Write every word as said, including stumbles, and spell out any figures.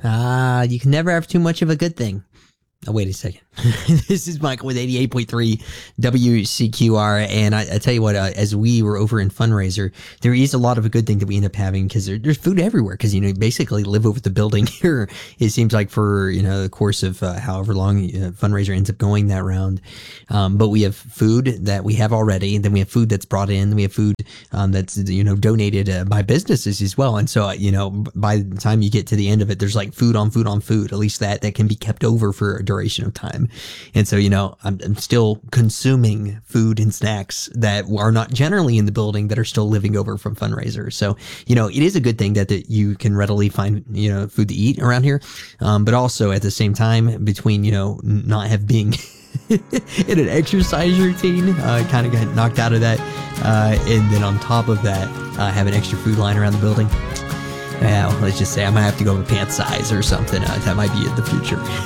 Ah, you can never have too much of a good thing. Oh, wait a second. This is Michael with eighty-eight point three W C Q R. And I, I tell you what, uh, as we were over in Fundraiser, there is a lot of a good thing that we end up having because there, there's food everywhere. Because, you know, you basically live over the building here. It seems like for, you know, the course of uh, however long uh, Fundraiser ends up going that round. Um, but we have food that we have already. Then we have food that's brought in. We have food um, that's, you know, donated uh, by businesses as well. And so, uh, you know, by the time you get to the end of it, there's like food on food on food, at least that, that can be kept over for a duration of time. And so, you know, I'm, I'm still consuming food and snacks that are not generally in the building that are still living over from Fundraiser. So, you know, it is a good thing that, that you can readily find, you know, food to eat around here. Um, but also at the same time, between, you know, not have being in an exercise routine, uh, kind of got knocked out of that. Uh, and then on top of that, uh, have an extra food line around the building. Yeah, well, let's just say I might have to go with pant size or something. Uh, that might be in the future.